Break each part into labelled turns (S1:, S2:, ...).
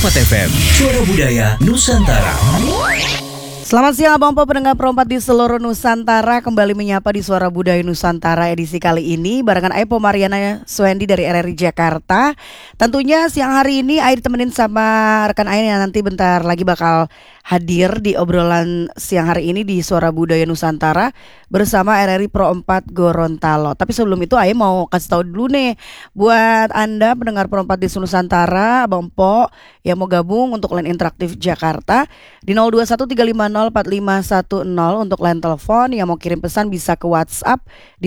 S1: 104 FM, Suara Budaya Nusantara.
S2: Selamat siang Abang Po pendengar Pro4 di seluruh Nusantara. Kembali menyapa di Suara Budaya Nusantara edisi kali ini barengan Aipo Mariana Swendi dari RRI Jakarta. Tentunya siang hari ini Ai ditemenin sama rekan Ai yang nanti bentar lagi bakal hadir di obrolan siang hari ini di Suara Budaya Nusantara bersama RRI Pro4 Gorontalo. Tapi sebelum itu Ai mau kasih tahu dulu nih buat Anda pendengar Pro4 di seluruh Nusantara, Abang Po yang mau gabung untuk line interaktif Jakarta di 0213504510 untuk line telepon. Yang mau kirim pesan bisa ke WhatsApp di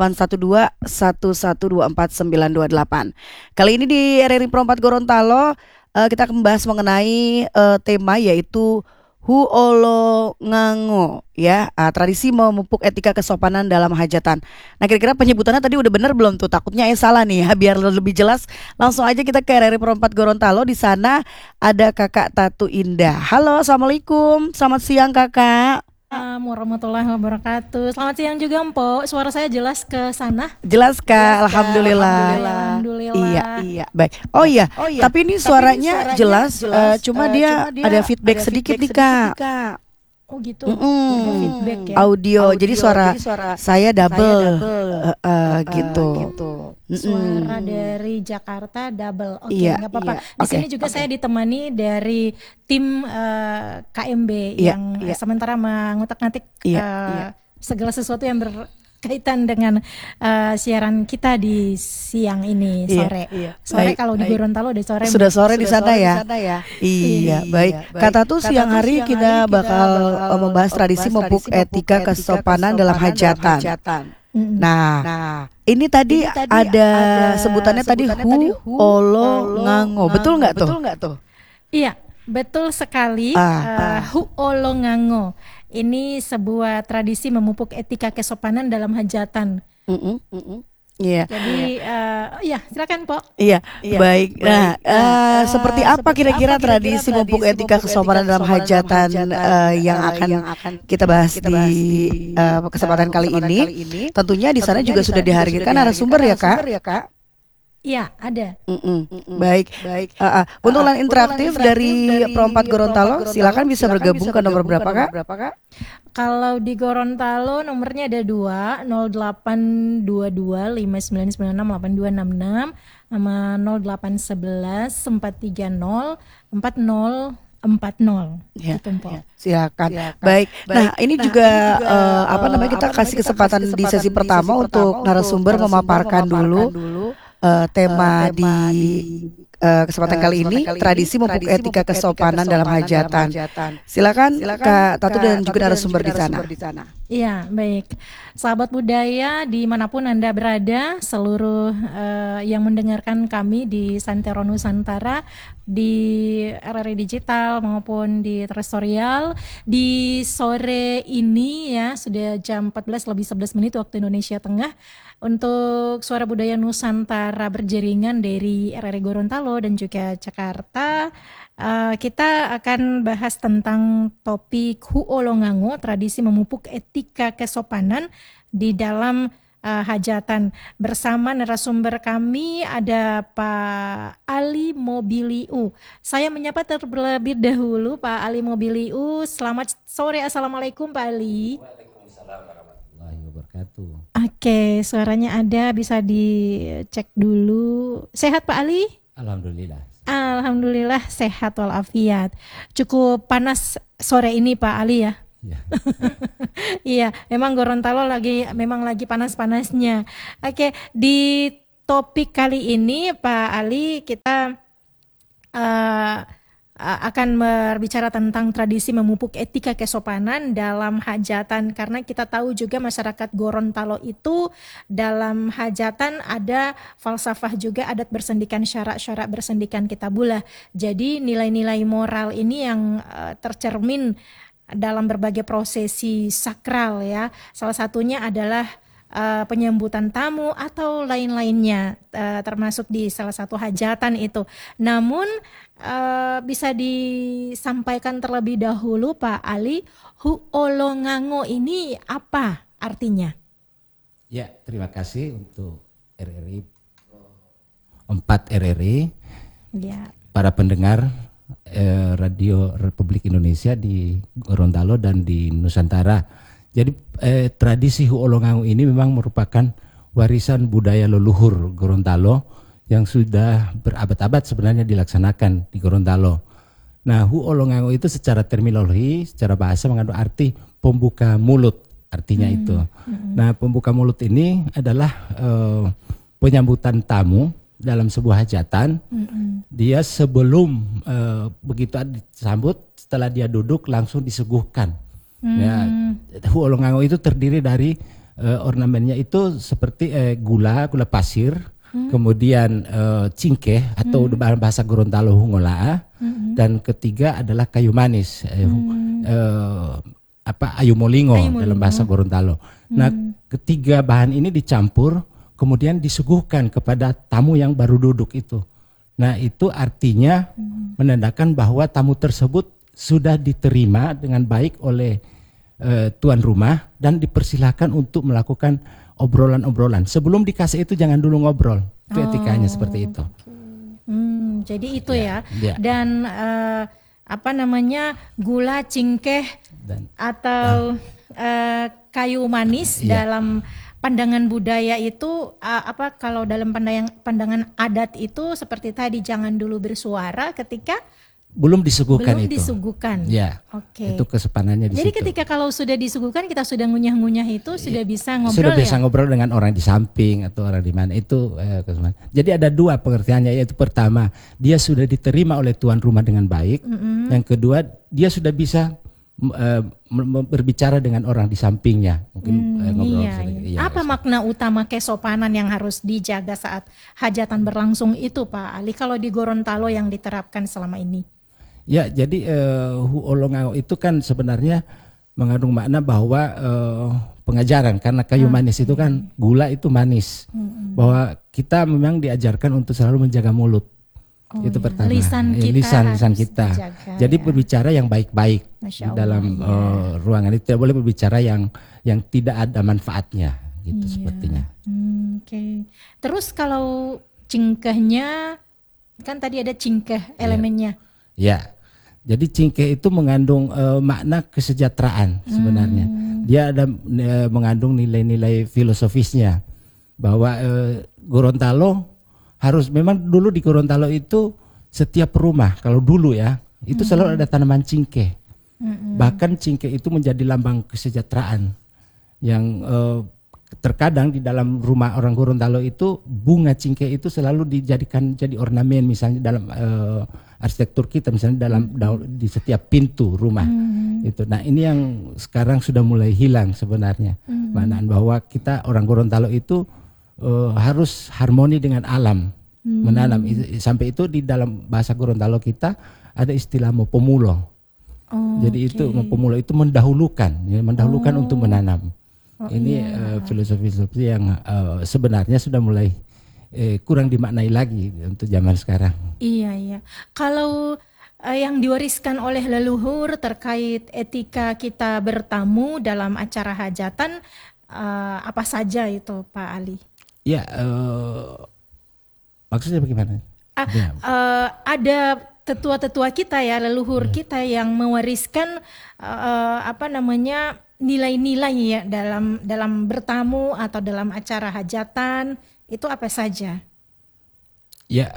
S2: 081211242928. Kali ini di RRI Pro4 Gorontalo kita akan membahas mengenai tema yaitu Huolo Ngango ya, tradisi memupuk etika kesopanan dalam hajatan. Nah kira-kira penyebutannya tadi udah bener belum tuh? Takutnya salah nih ya. Biar lebih jelas langsung aja kita ke RRI Pro4 Gorontalo. Di sana ada Kakak Tatu Indah. Halo, assalamualaikum. Selamat siang Kakak.
S3: Warahmatullahi wabarakatuh. Selamat siang juga Mpok. Suara saya jelas ke sana?
S2: Jelas Kak, alhamdulillah. Iya, baik. Oh iya, tapi ini suaranya jelas, cuma dia ada feedback sedikit nih Kak.
S3: Oh gitu. Ada feedback ya.
S2: Audio. Jadi suara saya double, gitu.
S3: Suara dari Jakarta double. Oke,
S2: Iya,
S3: nggak apa-apa.
S2: iya.
S3: Di sini juga saya ditemani dari tim KMB yang sementara mengutak-ngatik segala sesuatu yang berkaitan dengan siaran kita di siang ini sore. Sore kalau di Gorontalo di sore.
S2: Sudah sore di sana ya. Iya, baik. Kata tuh siang hari kita bakal membahas tradisi memupuk etika kesopanan dalam hajatan. Nah, ini tadi ada sebutannya tadi Huolo Ngango. Betul nggak tuh?
S3: Iya, betul sekali. Huolo Ngango ini sebuah tradisi memupuk etika kesopanan dalam hajatan.
S2: Iya.
S3: Jadi silakan Pok.
S2: Iya, baik. Nah, seperti apa kira-kira tradisi memupuk etika kesopanan dalam hajatan yang akan kita bahas di kesempatan kali ini? Tentunya di sana juga sudah dihadirkan narasumber ya Kak?
S3: Iya, ada.
S2: Baik. Untuk line interaktif dari Pro4 Gorontalo, silakan bisa bergabung ke nomor berapa Kak?
S3: Kalau di Gorontalo nomornya ada 082259968266 sama 0811 430 4040.
S2: Ya,
S3: Gitu,
S2: silakan. Baik. Nah, ini juga kita kasih kesempatan di sesi pertama untuk narasumber memaparkan dulu tema di kesempatan kali ini, tradisi memupuk etika kesopanan dalam hajatan. Silakan Kak Tatu dan juga narasumber di sana.
S3: Iya, baik. Sahabat budaya dimanapun Anda berada, seluruh yang mendengarkan kami di Santero Nusantara, di RRI Digital maupun di Terrestrial, di sore ini ya, sudah jam 14:11 waktu Indonesia Tengah, untuk Suara Budaya Nusantara berjaringan dari RRI Gorontalo dan juga Jakarta. Kita akan bahas tentang topik Huolo Ngango, tradisi memupuk etika kesopanan di dalam hajatan. Bersama narasumber kami ada Pak Ali Mobiliu. Saya menyapa terlebih dahulu Pak Ali Mobiliu. Selamat sore, assalamualaikum Pak Ali.
S4: Waalaikumsalam warahmatullahi wabarakatuh.
S3: Oke, suaranya ada, bisa dicek dulu. Sehat Pak Ali? Alhamdulillah sehat walafiat. Cukup panas sore ini Pak Ali ya. Iya, memang Gorontalo lagi panas-panasnya. Oke, di topik kali ini Pak Ali kita akan berbicara tentang tradisi memupuk etika kesopanan dalam hajatan, karena kita tahu juga masyarakat Gorontalo itu dalam hajatan ada falsafah juga, adat bersendikan, syarak-syarak bersendikan kitabullah. Jadi nilai-nilai moral ini yang tercermin dalam berbagai prosesi sakral ya. Salah satunya adalah penyambutan tamu atau lain-lainnya, termasuk di salah satu hajatan itu. Namun bisa disampaikan terlebih dahulu Pak Ali, Huolo Ngango ini apa artinya?
S4: Ya, terima kasih untuk RRI 4 RRI,
S3: Ya.
S4: para pendengar Radio Republik Indonesia di Gorontalo dan di Nusantara. Jadi tradisi Huolongango ini memang merupakan warisan budaya leluhur Gorontalo yang sudah berabad-abad sebenarnya dilaksanakan di Gorontalo. Nah, Huolongango itu secara terminologi, secara bahasa mengandung arti pembuka mulut, artinya itu. Nah, pembuka mulut ini adalah penyambutan tamu dalam sebuah hajatan. Dia sebelum begitu disambut, setelah dia duduk langsung disuguhkan. Ya, Huolongango itu terdiri dari ornamennya itu seperti gula pasir, kemudian cingkeh atau dalam bahasa Gorontalo hungolaa, dan ketiga adalah kayu manis, ayu molingo dalam bahasa Gorontalo. Nah, ketiga bahan ini dicampur kemudian disuguhkan kepada tamu yang baru duduk itu. Nah, itu artinya menandakan bahwa tamu tersebut sudah diterima dengan baik oleh tuan rumah dan dipersilahkan untuk melakukan obrolan-obrolan. Sebelum dikasih itu jangan dulu ngobrol. Itu etikanya seperti itu.
S3: Jadi itu ya.
S4: Ya.
S3: Dan gula cingkeh atau kayu manis dalam pandangan budaya itu kalau dalam pandangan adat itu seperti tadi jangan dulu bersuara ketika
S4: belum disuguhkan itu. Ya.
S3: Oke.
S4: Itu kesepanannya di
S3: Jadi
S4: situ.
S3: ketika kalau sudah disuguhkan kita sudah ngunyah-ngunyah itu sudah bisa ngobrol
S4: sudah bisa
S3: ya.
S4: ngobrol dengan orang di samping atau orang di mana itu kesepanan. Jadi ada dua pengertiannya, yaitu pertama dia sudah diterima oleh tuan rumah dengan baik. Yang kedua dia sudah bisa berbicara dengan orang di sampingnya, mungkin ngobrol sedikit. Iya,
S3: Apa makna utama kesopanan yang harus dijaga saat hajatan berlangsung itu, Pak Ali, kalau di Gorontalo yang diterapkan selama ini?
S4: Ya, jadi Huolongango itu kan sebenarnya mengandung makna bahwa pengajaran, karena kayu manis itu kan gula itu manis, bahwa kita memang diajarkan untuk selalu menjaga mulut. Itu pertama.
S3: Lisan kita. Dijaga,
S4: jadi berbicara yang baik-baik di dalam ruangan itu, tidak boleh berbicara yang tidak ada manfaatnya, gitu sepertinya.
S3: Oke. Terus kalau cingkehnya kan tadi ada cingkeh elemennya.
S4: Ya. Jadi cingkeh itu mengandung makna kesejahteraan sebenarnya. Dia ada mengandung nilai-nilai filosofisnya bahwa Gorontalo harus, memang dulu di Gorontalo itu setiap rumah kalau dulu ya itu selalu ada tanaman cingkeh. Bahkan cingkeh itu menjadi lambang kesejahteraan yang terkadang di dalam rumah orang Gorontalo itu bunga cingkeh itu selalu dijadikan jadi ornamen, misalnya dalam arsitektur kita, misalnya di setiap pintu rumah itu. Nah, ini yang sekarang sudah mulai hilang sebenarnya, maknaan bahwa kita orang Gorontalo itu harus harmoni dengan alam, menanam. Sampai itu di dalam bahasa Gorontalo kita ada istilah mopomulo. Jadi itu mopomulo itu mendahulukan, untuk menanam. Ini filosofi yang sebenarnya sudah mulai kurang dimaknai lagi untuk zaman sekarang.
S3: Iya. Kalau yang diwariskan oleh leluhur terkait etika kita bertamu dalam acara hajatan, apa saja itu, Pak Ali?
S4: Ya, maksudnya bagaimana?
S3: Ada tetua-tetua kita ya, leluhur kita yang mewariskan nilai-nilai ya dalam bertamu atau dalam acara hajatan, itu apa saja?
S4: Ya,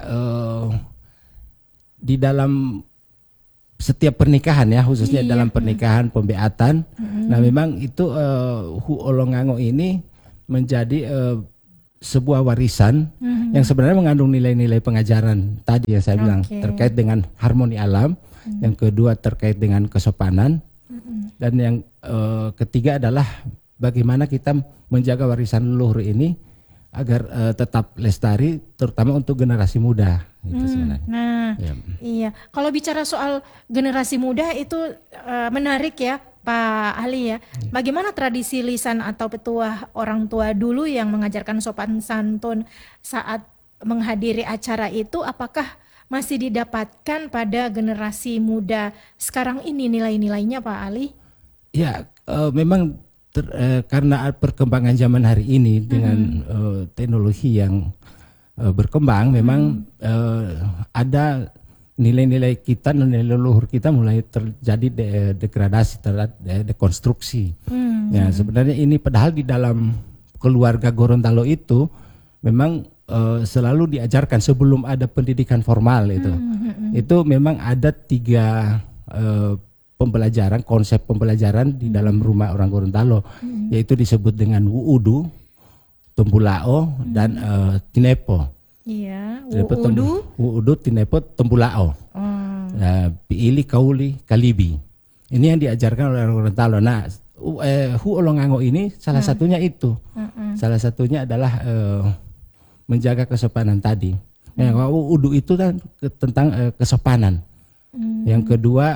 S4: di dalam setiap pernikahan ya, khususnya dalam pernikahan pembeatan. Nah, memang itu Huolongango ini menjadi sebuah warisan yang sebenarnya mengandung nilai-nilai pengajaran tadi yang saya bilang, terkait dengan harmoni alam, yang kedua terkait dengan kesopanan, dan yang ketiga adalah bagaimana kita menjaga warisan leluhur ini agar tetap lestari, terutama untuk generasi muda. Itu sebenarnya.
S3: Nah, iya. Kalau bicara soal generasi muda itu menarik ya, Pak Ali ya. Bagaimana tradisi lisan atau petuah orang tua dulu yang mengajarkan sopan santun saat menghadiri acara itu, apakah masih didapatkan pada generasi muda sekarang ini nilai-nilainya, Pak Ali?
S4: Ya, memang karena perkembangan zaman hari ini dengan teknologi yang berkembang, memang ada nilai-nilai kita, nilai leluhur kita mulai terjadi degradasi, dekonstruksi. Ya, sebenarnya ini padahal di dalam keluarga Gorontalo itu memang selalu diajarkan sebelum ada pendidikan formal itu. Itu memang ada 3 pembelajaran, konsep pembelajaran di dalam rumah orang Gorontalo, yaitu disebut dengan Wuudu, Tembulao, dan Tinepo.
S3: Iya,
S4: Wuudu, Tinepo, Tembulao. Piili, Kauli, Kalibi. Ini yang diajarkan oleh orang Gorontalo. Nah, Huolongango ini salah satunya itu. Salah satunya adalah menjaga kesopanan tadi. Wuudu itu kan tentang kesopanan. Yang kedua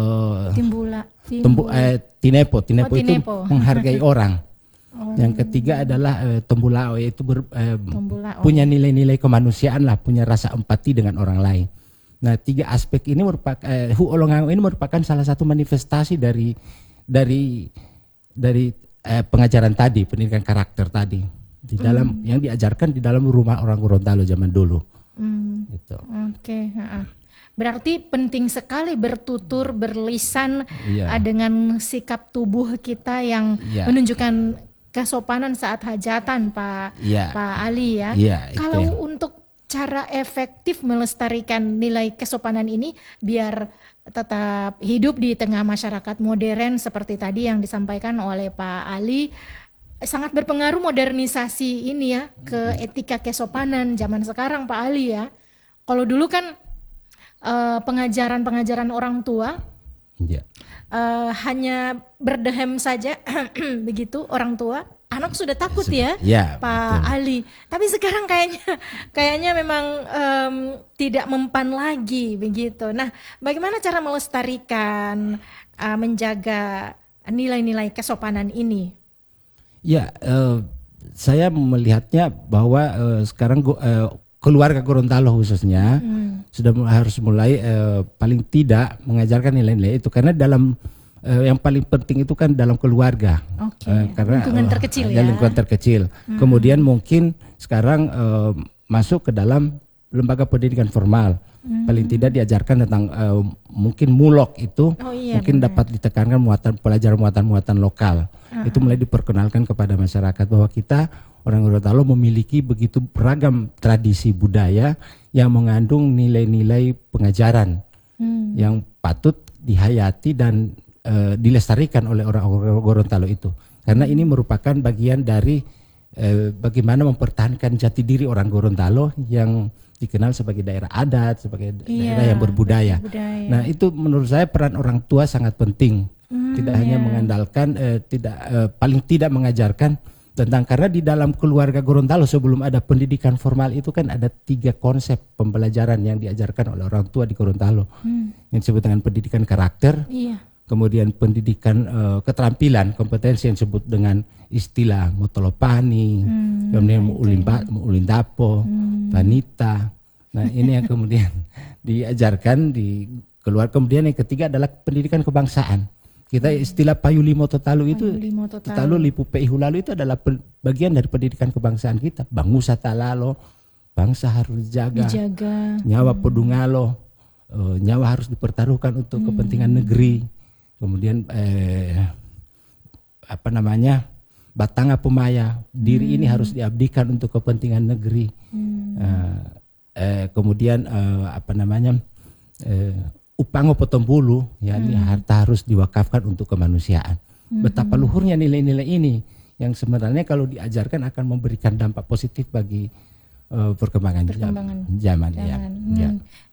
S4: Tinepo itu menghargai orang. Yang ketiga adalah Tembulao, yaitu punya nilai-nilai kemanusiaan lah, punya rasa empati dengan orang lain. Nah, 3 aspek ini merupakan Huolongango ini merupakan salah satu manifestasi dari pengajaran tadi, pendidikan karakter tadi di dalam yang diajarkan di dalam rumah orang Gorontalo zaman dulu. Gitu.
S3: Oke. Berarti penting sekali bertutur, berlisan dengan sikap tubuh kita yang menunjukkan kesopanan saat hajatan, Pak Ali ya. Kalau untuk cara efektif melestarikan nilai kesopanan ini biar tetap hidup di tengah masyarakat modern seperti tadi yang disampaikan oleh Pak Ali, sangat berpengaruh modernisasi ini ya ke etika kesopanan zaman sekarang, Pak Ali ya. Kalau dulu kan pengajaran orang tua hanya berdehem saja begitu orang tua, anak sudah takut ya, Pak Ali. Tapi sekarang kayaknya memang tidak mempan lagi begitu. Nah, bagaimana cara melestarikan, menjaga nilai-nilai kesopanan ini?
S4: Ya, saya melihatnya bahwa sekarang keluarga Gorontalo khususnya sudah harus mulai paling tidak mengajarkan nilai-nilai itu, karena dalam yang paling penting itu kan dalam keluarga. Karena lingkungan terkecil lingkungan terkecil. Kemudian mungkin sekarang masuk ke dalam lembaga pendidikan formal. Paling tidak diajarkan tentang mungkin mulok itu mungkin dapat ditekankan muatan lokal. Itu mulai diperkenalkan kepada masyarakat bahwa kita orang Gorontalo memiliki begitu beragam tradisi budaya yang mengandung nilai-nilai pengajaran yang patut dihayati dan dilestarikan oleh orang Gorontalo itu. Karena ini merupakan bagian dari bagaimana mempertahankan jati diri orang Gorontalo yang dikenal sebagai daerah adat, sebagai daerah yang berbudaya. Nah, itu menurut saya peran orang tua sangat penting. Tidak hanya mengandalkan, paling tidak mengajarkan tentang, karena di dalam keluarga Gorontalo sebelum ada pendidikan formal itu kan ada 3 konsep pembelajaran yang diajarkan oleh orang tua di Gorontalo. Yang disebut dengan pendidikan karakter, kemudian pendidikan keterampilan, kompetensi yang disebut dengan istilah motolopani, kemudian ulindapo, vanita. Nah, ini yang kemudian diajarkan di keluar. Kemudian yang ketiga adalah pendidikan kebangsaan. Kita istilah Payulimo Totalu itu, Totalu Lipu Peihulalu itu adalah bagian dari pendidikan kebangsaan kita. Bangusa Talalo, bangsa harus dijaga. Nyawa Podungalo, nyawa harus dipertaruhkan untuk kepentingan negeri. Kemudian Batanga Pemaya, diri ini harus diabdikan untuk kepentingan negeri. Kemudian Upango Potombulu, ya, ini harta harus diwakafkan untuk kemanusiaan. Betapa luhurnya nilai-nilai ini yang sebenarnya kalau diajarkan akan memberikan dampak positif bagi perkembangan zaman. Ya.